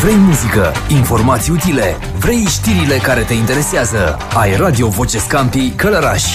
Vrei muzică, informații utile, vrei știrile care te interesează. Ai Radio Voce Scampi Călăraș.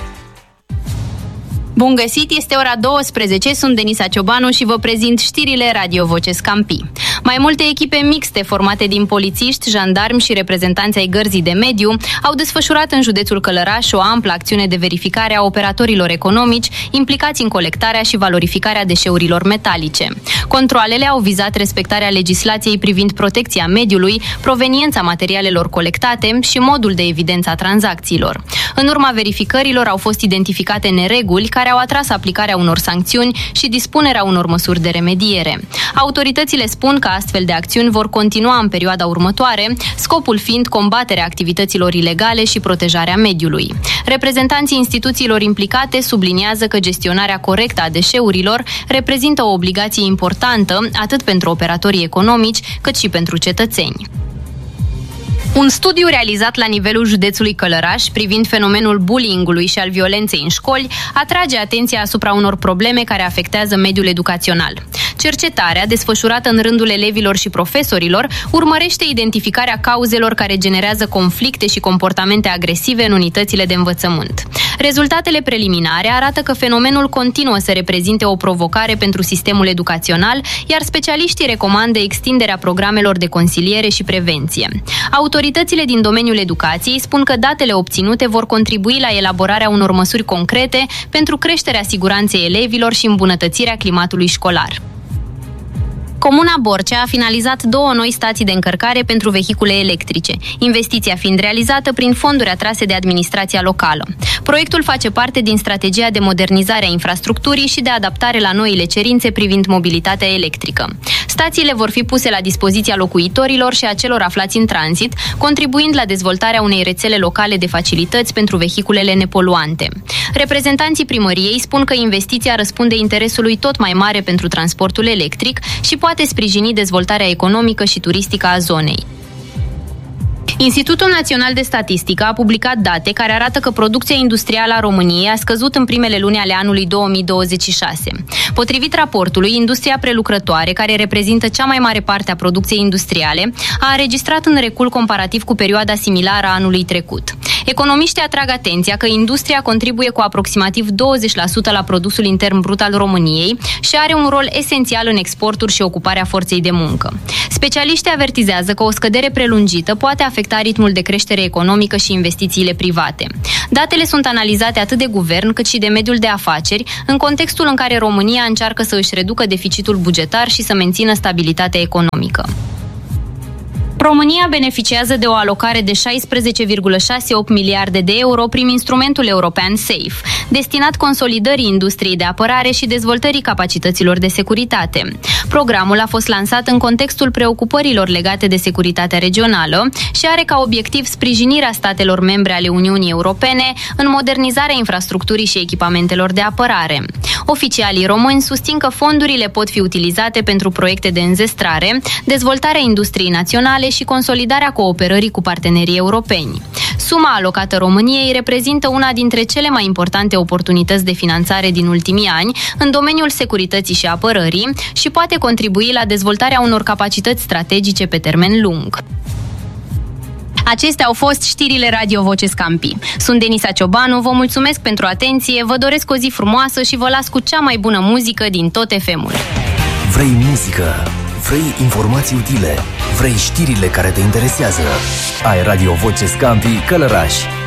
Bun găsit, este ora 12, sunt Denisa Ciobanu și vă prezint știrile Radio Voce Scampi. Mai multe echipe mixte formate din polițiști, jandarmi și reprezentanți ai Gărzii de Mediu au desfășurat în județul Călăraș o amplă acțiune de verificare a operatorilor economici implicați în colectarea și valorificarea deșeurilor metalice. Controalele au vizat respectarea legislației privind protecția mediului, proveniența materialelor colectate și modul de evidență a tranzacțiilor. În urma verificărilor au fost identificate nereguli care au atras aplicarea unor sancțiuni și dispunerea unor măsuri de remediere. Autoritățile spun că astfel de acțiuni vor continua în perioada următoare, scopul fiind combaterea activităților ilegale și protejarea mediului. Reprezentanții instituțiilor implicate subliniază că gestionarea corectă a deșeurilor reprezintă o obligație importantă atât pentru operatorii economici cât și pentru cetățeni. Un studiu realizat la nivelul județului Călăraș privind fenomenul bullying-ului și al violenței în școli atrage atenția asupra unor probleme care afectează mediul educațional. Cercetarea, desfășurată în rândul elevilor și profesorilor, urmărește identificarea cauzelor care generează conflicte și comportamente agresive în unitățile de învățământ. Rezultatele preliminare arată că fenomenul continuă să reprezinte o provocare pentru sistemul educațional, iar specialiștii recomandă extinderea programelor de consiliere și prevenție. Autoritățile din domeniul educației spun că datele obținute vor contribui la elaborarea unor măsuri concrete pentru creșterea siguranței elevilor și îmbunătățirea climatului școlar. Comuna Borcea a finalizat 2 noi stații de încărcare pentru vehicule electrice, investiția fiind realizată prin fonduri atrase de administrația locală. Proiectul face parte din strategia de modernizare a infrastructurii și de adaptare la noile cerințe privind mobilitatea electrică. Stațiile vor fi puse la dispoziția locuitorilor și a celor aflați în tranzit, contribuind la dezvoltarea unei rețele locale de facilități pentru vehiculele nepoluante. Reprezentanții primăriei spun că investiția răspunde interesului tot mai mare pentru transportul electric și poate sprijini dezvoltarea economică și turistică a zonei. Institutul Național de Statistică a publicat date care arată că producția industrială a României a scăzut în primele luni ale anului 2026. Potrivit raportului, industria prelucrătoare, care reprezintă cea mai mare parte a producției industriale, a înregistrat un recul comparativ cu perioada similară a anului trecut. Economiștii atrag atenția că industria contribuie cu aproximativ 20% la produsul intern brut al României și are un rol esențial în exporturi și ocuparea forței de muncă. Specialiștii avertizează că o scădere prelungită poate afecta ritmul de creștere economică și investițiile private. Datele sunt analizate atât de guvern cât și de mediul de afaceri, în contextul în care România încearcă să își reducă deficitul bugetar și să mențină stabilitatea economică. România beneficiază de o alocare de 16,68 miliarde de euro prin instrumentul european SAFE, destinat consolidării industriei de apărare și dezvoltării capacităților de securitate. Programul a fost lansat în contextul preocupărilor legate de securitatea regională și are ca obiectiv sprijinirea statelor membre ale Uniunii Europene în modernizarea infrastructurii și echipamentelor de apărare. Oficialii români susțin că fondurile pot fi utilizate pentru proiecte de înzestrare, dezvoltarea industriei naționale și consolidarea cooperării cu partenerii europeni. Suma alocată României reprezintă una dintre cele mai importante oportunități de finanțare din ultimii ani în domeniul securității și apărării și poate contribui la dezvoltarea unor capacități strategice pe termen lung. Acestea au fost știrile Radio Voce Scampi. Sunt Denisa Ciobanu, vă mulțumesc pentru atenție, vă doresc o zi frumoasă și vă las cu cea mai bună muzică din tot FM-ul. Vrei muzică? Vrei informații utile? Vrei știrile care te interesează? Ai Radio Voce Scampi Călăraș.